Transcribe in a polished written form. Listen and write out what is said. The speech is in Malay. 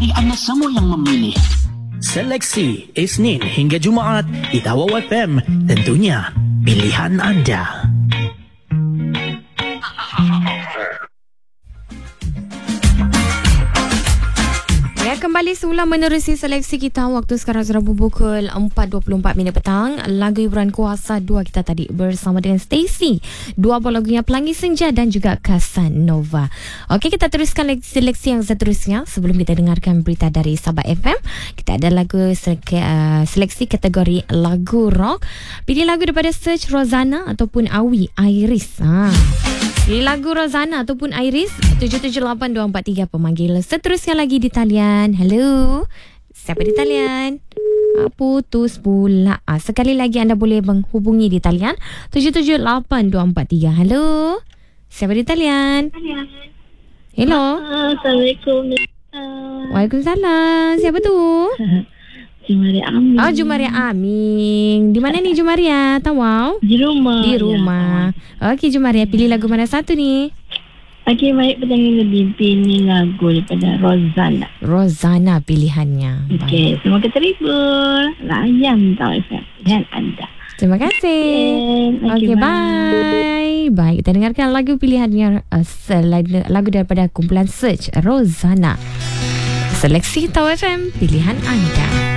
Mari anda semua yang memilih. Seleksi Isnin hingga Jumaat di Tawau FM. Tentunya pilihan anda. Ya, kembali semula menerusi seleksi kita. Waktu sekarang sudah pukul 4.24 petang. Lagu hiburan Kuasa 2 kita tadi bersama dengan Stacy. Dua buah lagunya Pelangi Senja dan juga Casanova. Okey, kita teruskan seleksi yang seterusnya. Sebelum kita dengarkan berita dari Sabah FM, kita ada lagu seleksi kategori lagu rock. Pilih lagu daripada Search Rozana ataupun Awi Iris. Pilih lagu Rozana ataupun Iris 778243 pemanggil. Seterusnya lagi di talian. Hello. Siapa di talian? Putus pula. Sekali lagi anda boleh menghubungi di talian 778243. Hello. Siapa di talian? Hello. Assalamualaikum. Waalaikumsalam. Siapa tu? Jumaria Amin. Jumaria Amin. Di mana ni Jumaria? Tawau? Di rumah. Di rumah. Okey Jumaria, pilih lagu mana satu ni? Okey, baik, petang lebih pilih lagu daripada Rozana. Rozana pilihannya. Okey, semoga terhibur. Layan Tawau FM dan anda. Terima kasih. Okey, bye. Baik, kita dengarkan lagu pilihannya, lagu daripada kumpulan Search Rozana. Seleksi Tawau FM, pilihan anda.